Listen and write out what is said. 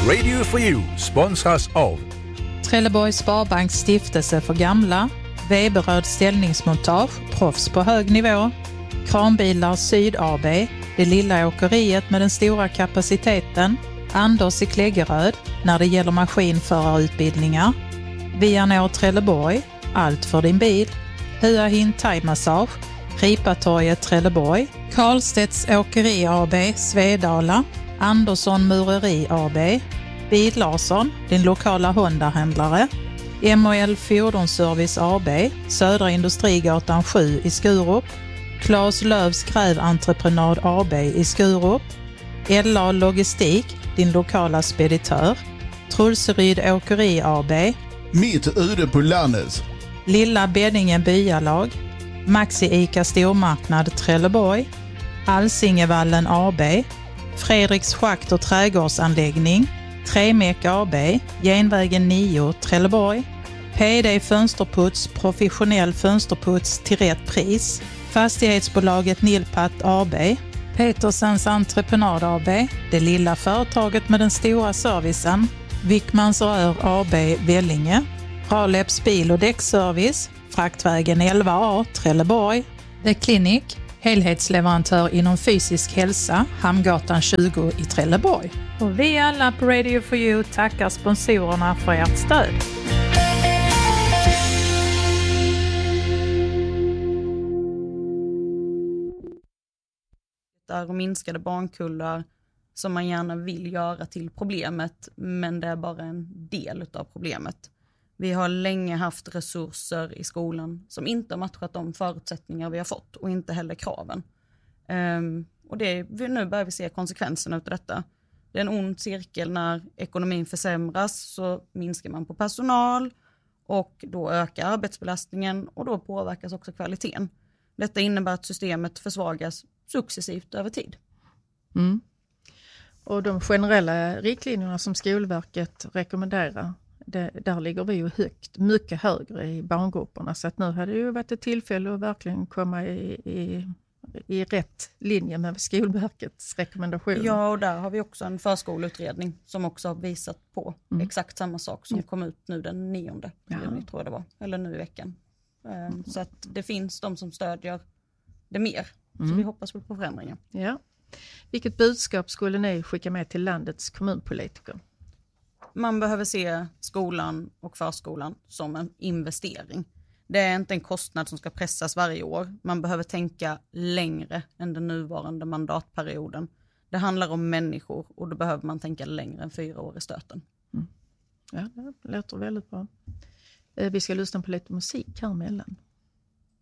Radio for You sponsras av Trelleborgs Sparbanks stiftelse för gamla, Weberöd ställningsmontage, proffs på hög nivå, Kranbilar Syd AB, det lilla åkeriet med den stora kapaciteten, Anders i Kläggeröd när det gäller maskinförarutbildningar, Vianor Trelleborg, allt för din bil, Hua Hin Thai Massage, Ripatorget Trelleborg, Karlstedts Åkeri AB, Svedala, Andersson Mureri AB, Bil Larsson, din lokala Honda-händlare, MOL Fordonsservice AB, Södra Industrigatan 7 i Skurup, Claes Lövs Gräventreprenad AB i Skurup, LA Logistik, din lokala speditör, Trulseryd Åkeri AB, Mitt ute på landet, Lilla Beddinge Byalag, Maxi Ica Stormarknad Trelleborg, Alsingevallen AB, Fredriks Schakt och trädgårdsanläggning, Tremek AB, Genvägen 9 Trelleborg, PD Fönsterputs, professionell fönsterputs till rätt pris, Fastighetsbolaget Nilpat AB, Petersens Entreprenad AB, det lilla företaget med den stora servicen, Wickmans Rör AB Vellinge, Raleps bil- och däckservice, Fraktvägen 11A Trelleborg, The Clinic, helhetsleverantör inom fysisk hälsa, Hamngatan 20 i Trelleborg. Och vi alla på Radio for You tackar sponsorerna för ert stöd. Och minskade barnkullar som man gärna vill göra till problemet, men det är bara en del av problemet. Vi har länge haft resurser i skolan som inte har matchat de förutsättningar vi har fått och inte heller kraven. Och nu börjar vi se konsekvenserna av detta. Det är en ond cirkel. När ekonomin försämras så minskar man på personal och då ökar arbetsbelastningen och då påverkas också kvaliteten. Detta innebär att systemet försvagas successivt över tid. Mm. Och de generella riktlinjerna som Skolverket rekommenderar, där ligger vi ju mycket högre i barngrupperna. Så att nu hade det ju varit ett tillfälle att verkligen komma i rätt linje med Skolverkets rekommendationer. Ja, och där har vi också en förskoleutredning som också har visat på exakt samma sak som kom ut nu den 9:e juni, tror jag det var, eller nu i veckan. Så att det finns de som stödjer det mer. Så vi hoppas på förändringar. Ja. Vilket budskap skulle ni skicka med till landets kommunpolitiker? Man behöver se skolan och förskolan som en investering. Det är inte en kostnad som ska pressas varje år. Man behöver tänka längre än den nuvarande mandatperioden. Det handlar om människor och då behöver man tänka längre än 4 år i stöten. Ja, det låter väldigt bra. Vi ska lyssna på lite musik här emellan.